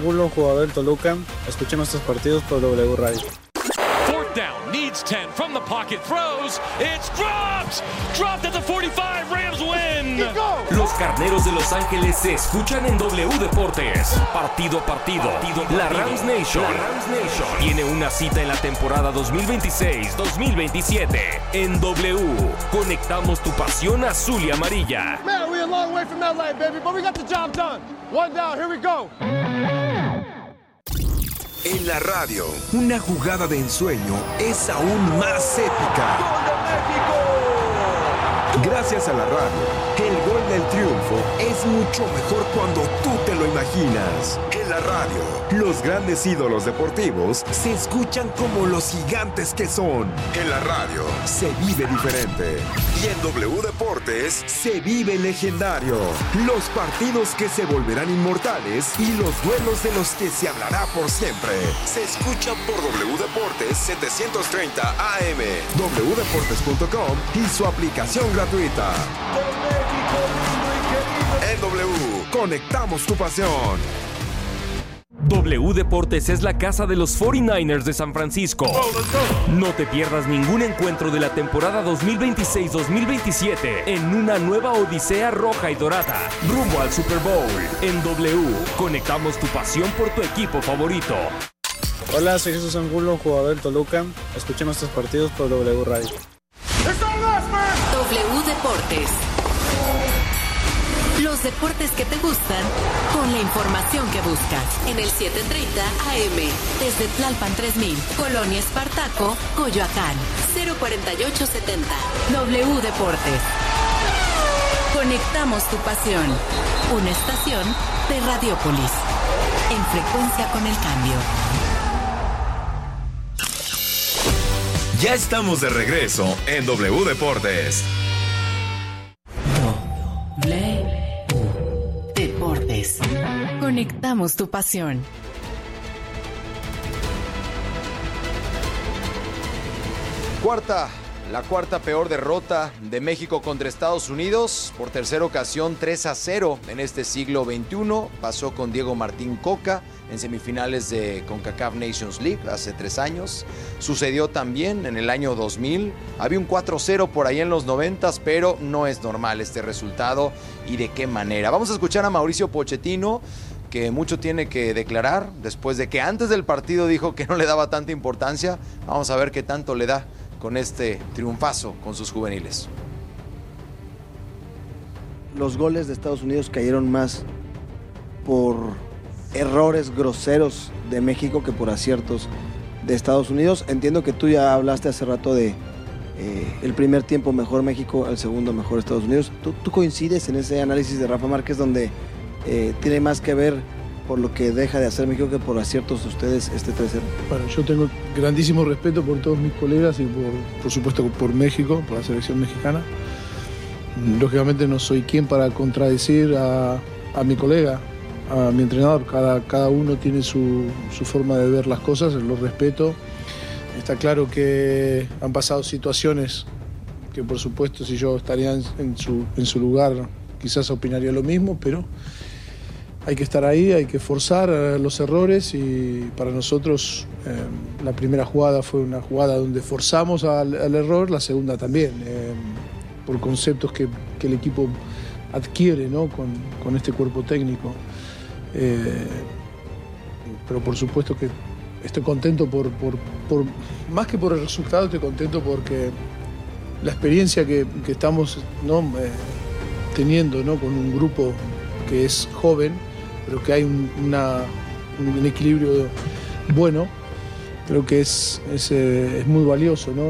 Angulo, jugador del Toluca. Escuchen nuestros partidos por W Radio. Fourth down, needs 10 from the pocket, throws, it's dropped at the 45, Rams win. Los Carneros de Los Ángeles se escuchan en W Deportes. Partido a partido, la Rams Nation tiene una cita en la temporada 2026-2027. En W, conectamos tu pasión azul y amarilla. Man, we're a long way from LA, baby, but we got the job done. One down, here we go. En la radio, una jugada de ensueño es aún más épica. ¡Gol de México! Gracias a la radio, el gol del triunfo es mucho mejor cuando tú te lo imaginas. En la radio, los grandes ídolos deportivos se escuchan como los gigantes que son. En la radio, se vive diferente. Y en W Deportes, se vive legendario. Los partidos que se volverán inmortales y los duelos de los que se hablará por siempre. Se escuchan por W Deportes 730 AM, wdeportes.com y su aplicación gratuita. En W, conectamos tu pasión. W Deportes es la casa de los 49ers de San Francisco. No te pierdas ningún encuentro de la temporada 2026-2027 en una nueva odisea roja y dorada, rumbo al Super Bowl. En W, conectamos tu pasión por tu equipo favorito. Hola, soy Jesús Angulo, jugador del Toluca. Escuchen nuestros partidos por W Radio. W Deportes. Los deportes que te gustan con la información que buscas. En el 730 AM. Desde Tlalpan 3000, Colonia Espartaco, Coyoacán. 04870. W Deportes. Conectamos tu pasión. Una estación de Radiopolis. En frecuencia con el cambio. Ya estamos de regreso en W Deportes. Deportes. Conectamos tu pasión. La cuarta peor derrota de México contra Estados Unidos. Por tercera ocasión, 3-0 en este siglo XXI. Pasó con Diego Martín Coca en semifinales de CONCACAF Nations League hace 3 años. Sucedió también en el año 2000. Había un 4-0 por ahí en los 90s, pero no es normal este resultado y de qué manera. Vamos a escuchar a Mauricio Pochettino, que mucho tiene que declarar después de que antes del partido dijo que no le daba tanta importancia. Vamos a ver qué tanto le da con este triunfazo con sus juveniles. Los goles de Estados Unidos cayeron más por errores groseros de México que por aciertos de Estados Unidos. Entiendo que tú ya hablaste hace rato de el primer tiempo mejor México, el segundo mejor Estados Unidos. ¿Tú coincides en ese análisis de Rafa Márquez donde tiene más que ver por lo que deja de hacer México que por aciertos de ustedes este 3-0? Bueno, yo tengo grandísimo respeto por todos mis colegas y por supuesto por México, por la selección mexicana. Lógicamente no soy quien para contradecir a mi colega, a mi entrenador. Cada uno tiene su forma de ver las cosas, lo respeto. Está claro que han pasado situaciones que por supuesto si yo estaría en su lugar quizás opinaría lo mismo, pero hay que estar ahí, hay que forzar los errores y para nosotros la primera jugada fue una jugada donde forzamos al error, la segunda también, por conceptos que el equipo adquiere, ¿no? con este cuerpo técnico. Pero por supuesto que estoy contento por más que por el resultado, estoy contento porque la experiencia que estamos, ¿no? Teniendo, ¿no? con un grupo que es joven, pero que hay un equilibrio bueno, creo que es muy valioso, ¿no?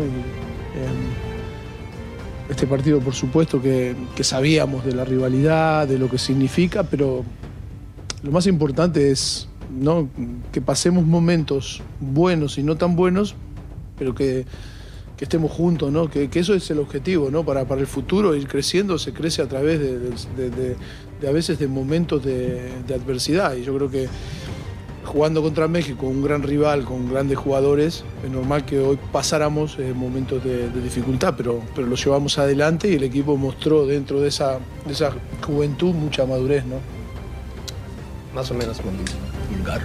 Este partido, por supuesto, que sabíamos de la rivalidad, de lo que significa, pero lo más importante es, ¿no? que pasemos momentos buenos y no tan buenos, pero que estemos juntos, ¿no? Que eso es el objetivo, ¿no? Para el futuro, ir creciendo, se crece a través de a veces de momentos de adversidad. Y yo creo que jugando contra México, un gran rival con grandes jugadores, es normal que hoy pasáramos momentos de dificultad, pero lo llevamos adelante y el equipo mostró dentro de esa juventud mucha madurez, ¿no? Más o menos vulgar.